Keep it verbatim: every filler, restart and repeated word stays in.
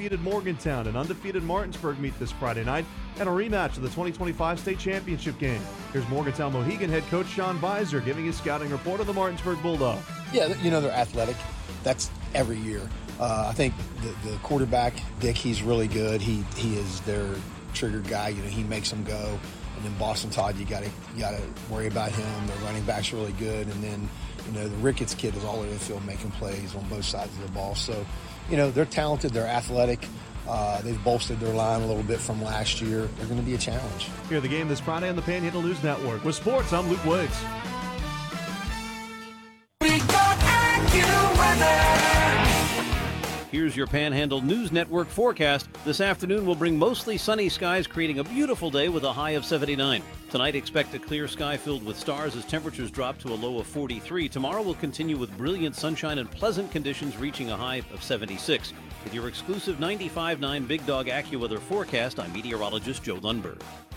undefeated Morgantown and undefeated Martinsburg meet this Friday night and a rematch of the twenty twenty-five state championship game. Here's Morgantown Mohegan head coach Sean Beiser giving his scouting report of the Martinsburg Bulldogs. Yeah, you know, they're athletic. That's every year. Uh, I think the, the quarterback, Dick, he's really good. He he is their trigger guy. You know, he makes them go. And then Boston Todd, you got to you got to worry about him. Their running back's really good. And then, you know, the Ricketts kid is all over the field making plays on both sides of the ball. So, you know, they're talented. They're athletic. Uh, they've bolstered their line a little bit from last year. They're going to be a challenge. Hear the game this Friday on the Panhandle News Network. With sports, I'm Luke Woods. We got AccuWeather. Here's your Panhandle News Network forecast. This afternoon will bring mostly sunny skies, creating a beautiful day with a high of seventy-nine. Tonight, expect a clear sky filled with stars as temperatures drop to a low of forty-three. Tomorrow will continue with brilliant sunshine and pleasant conditions, reaching a high of seventy-six. With your exclusive ninety-five point nine Big Dog AccuWeather forecast, I'm meteorologist Joe Lundberg.